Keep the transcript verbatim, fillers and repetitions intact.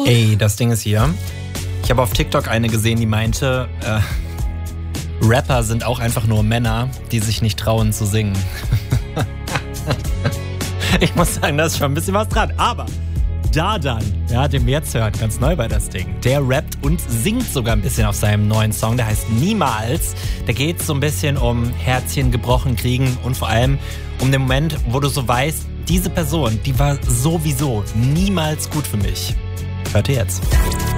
Ey, das Ding ist hier. Ich habe auf TikTok eine gesehen, die meinte, äh, Rapper sind auch einfach nur Männer, die sich nicht trauen zu singen. Ich muss sagen, da ist schon ein bisschen was dran. Aber Dardan, ja, den wir jetzt hören, ganz neu bei das Ding, der rappt und singt sogar ein bisschen auf seinem neuen Song, der heißt Niemals. Da geht es so ein bisschen um Herzchen gebrochen kriegen und vor allem um den Moment, wo du so weißt, diese Person, die war sowieso niemals gut für mich. Hört ihr jetzt.